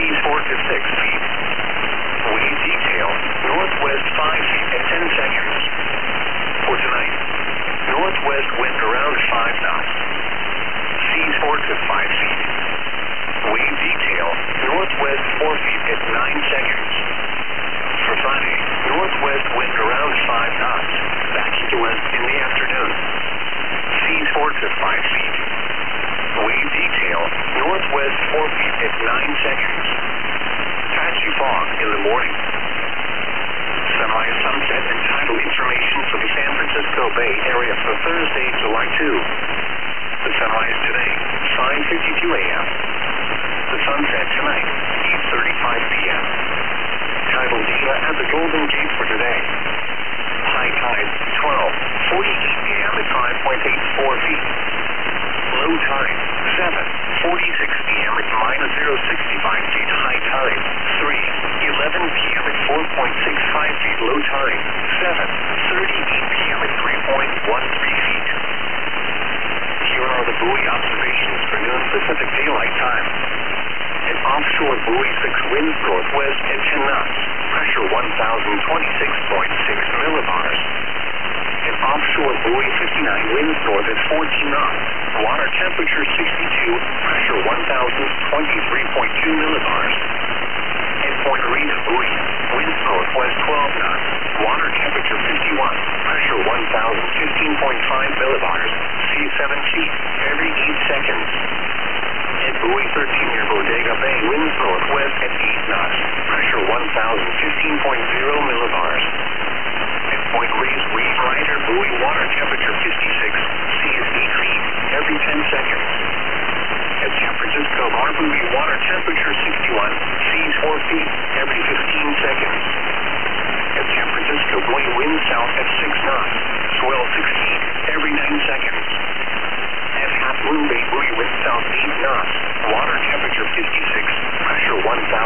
Seas 4 to 6 feet. Wave detail, northwest 5 feet at 10 seconds. For tonight, northwest wind around 5 knots. Seas 4 to 5 feet. Wave detail, northwest 4 feet at 9 seconds. For Friday, northwest wind around 5 knots, backing to west in the afternoon. Seas 4 to 5 feet. Wave detail, northwest 4 feet at 9 seconds. Patchy fog in the morning. Sunrise, sunset, and tidal information for the San Francisco Bay Area for Thursday, July 2. The sunrise today, 5:52 a.m. The sunset tonight, 8:35 p.m. Tidal data at the Golden Gate for today. High tide, 12:48 p.m. at 5.84 feet. Low tide, 7:46 p.m. at -0.65 feet. High tide, 3:11 p.m. at 4.65 feet. Low tide, 7:38 p.m. at 3.13 feet. Here are the buoy observations for noon Pacific Daylight Time. An offshore buoy 6 winds northwest at 10 knots, pressure 1,026.6 millibars. An offshore buoy 59 winds north at 14 knots, water temperature 62, pressure 1,023.2 millibars. At Point Arena buoy, winds northwest 12 knots, water temperature 51, pressure 1,015.5 millibars, sea 7 feet, every 8 seconds. At buoy 13 near Bodega Bay, winds northwest at 8 knots, pressure 1,015.0 millibars. At Point Reyes Wave Rider buoy, water temperature 56, sea is 8 feet, every 10 seconds. At San Francisco Bar buoy, water temperature 61, sea is 4 feet, every 15 seconds. At San Francisco buoy, wind south at 6 knots, swell 16, every 9 seconds. At Half Moon Bay buoy, wind south 8 knots, water temperature 56, pressure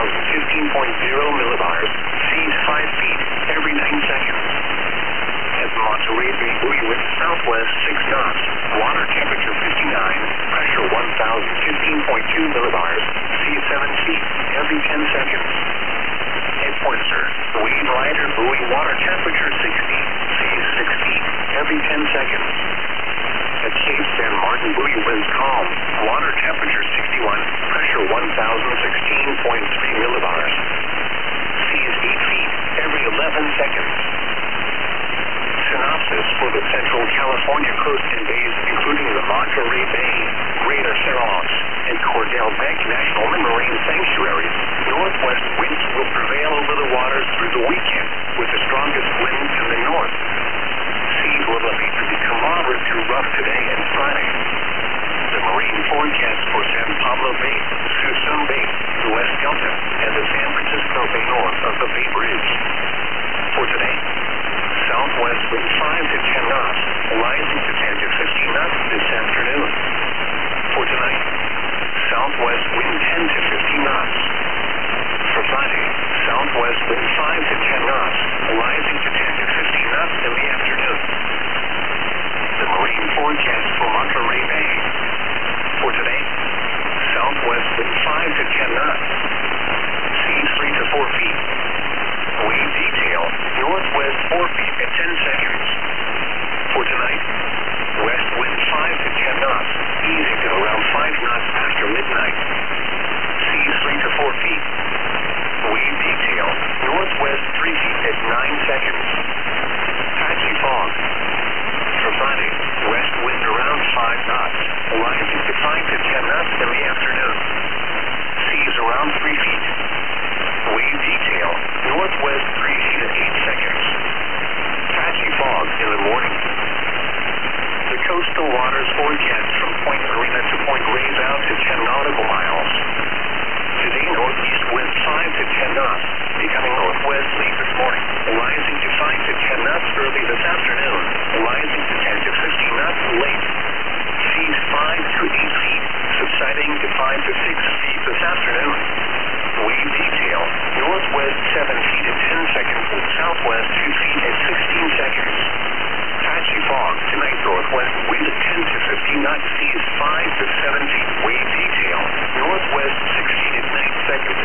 1,015.0 millibars, seas 5 feet, every 9 seconds. At Monterey Bay buoy, wind southwest 6 knots, water temperature 59, pressure 1,015.2 millibars, sea 7 feet, every 10 seconds. At Point Sur, Wave Rider buoy, water temperature 60, sea 6 feet, every 10 seconds. At Cape San Martin buoy, winds calm, water temperature 61, pressure 1,016.3 millibars. Seas 8 feet, every 11 seconds. Synopsis for the Central California coast and bays, including the Monterey Bay, Greater Cerros, and Cordell Bank National Marine Sanctuaries. Northwest winds will prevail over the waters through the weekend, with the strongest winds in the north. Seas will elevate to become moderate to rough today and Friday. The marine forecast for San Pablo Bay, Suisun Bay, the West Delta, and the San Francisco Bay north of the Bay Bridge. For today, southwest wind 5 to 10 knots, rising to 10 to 15 knots this afternoon. For tonight, southwest wind 10 to 15 knots. For Friday, southwest wind 5 to 10 knots, rising to 10 to 15 knots in the afternoon. The marine forecast for Monterey Bay. For today, southwest wind 5 to 10 knots, seas 3 to 4 feet. Wave detail, northwest 4 feet at 10 seconds. For tonight, west wind 5 to 10 knots, easing to around 5 knots after midnight. Seas 3 to 4 feet. Wave detail, northwest 3 feet at 9 seconds. Patchy fog. For Friday, west wind around 5 knots, rising to 5 to 10 knots in the afternoon. Seas around 3 feet. Wave detail, northwest 3 feet at 8 seconds. Patchy fog in the morning. The coastal waters forecast from Point Marina to Point Reyes out to 10 nautical miles. Today, northeast winds 5 to 10 knots, becoming northwest late this morning, rising to 5 to 10 knots early this afternoon, rising to 10 to 15 knots late. Seas 5 to 8 feet, subsiding to 5 to 6 feet this afternoon.